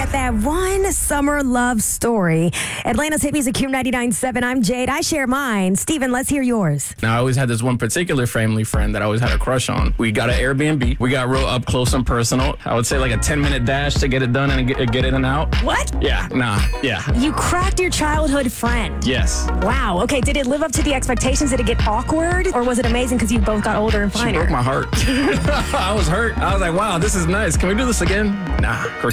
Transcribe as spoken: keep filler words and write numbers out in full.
get that one summer love story. Atlanta's Hit Music Q ninety-nine point seven. I'm Jade. I share mine. Steven, let's hear yours. Now, I always had this one particular family friend that I always had a crush on. We got an Airbnb. We got real up close and personal. I would say like a ten-minute dash to get it done and get, get it and out. What? Yeah, nah, yeah. You cracked your childhood friend. Yes. Wow. Okay, did it live up to the expectations? Did it get awkward? Or was it amazing because you both got older and She finer? broke my heart. I was hurt. I was like, wow, this is nice. Can we do this again? Nah.